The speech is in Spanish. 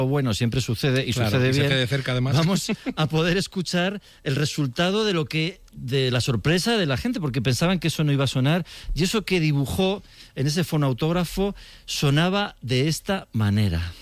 bueno, siempre sucede y claro, sucede y bien. se hace de cerca, además. Vamos a poder escuchar el resultado de la sorpresa de la gente, porque pensaban que eso no iba a sonar, y eso que dibujó en ese fonoautógrafo sonaba de esta manera.